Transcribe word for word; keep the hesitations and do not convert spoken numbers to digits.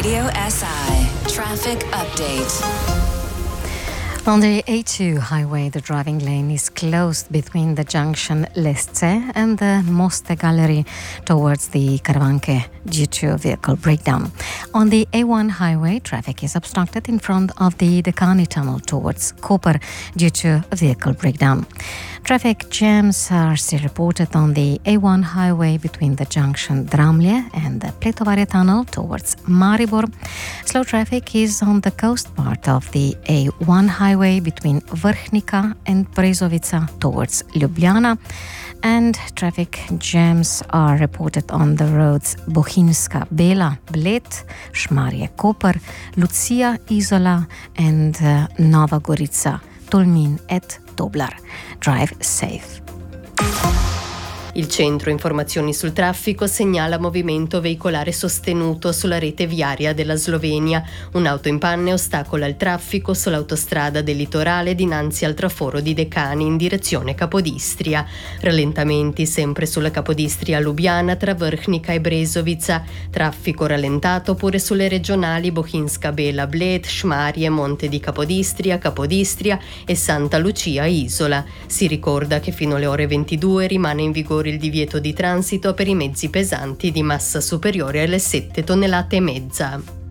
Radio S I Traffic Update. On the A two highway, the driving lane is closed between the junction Lesce and the Moste Gallery towards the Caravanche due to a vehicle breakdown. On the A one highway, traffic is obstructed in front of the Decani Tunnel towards Koper due to a vehicle breakdown. Traffic jams are still reported on the A one highway between the junction Dramlje and the Pletovaria Tunnel towards Maribor. Slow traffic is on the coast part of the A one highway between Vrhnika and Brezovica towards Ljubljana. And traffic jams are reported on the roads Bohinjska Bela, Bled, Šmarje Koper, Lucija Izola and uh, Nova Gorica, Tolmin et Doblar. Drive safe. Il centro informazioni sul traffico segnala movimento veicolare sostenuto sulla rete viaria della Slovenia. Un'auto in panne ostacola il traffico sull'autostrada del litorale dinanzi al traforo di Decani in direzione Capodistria. Rallentamenti sempre sulla Capodistria Lubiana tra Vrhnika e Brezovica. Traffico rallentato pure sulle regionali Bohinjska Bela, Bled, Šmarje, Monte di Capodistria, Capodistria e Santa Lucia Isola. Si ricorda che fino alle ore ventidue rimane in vigore il divieto di transito per i mezzi pesanti di massa superiore alle sette tonnellate e mezza.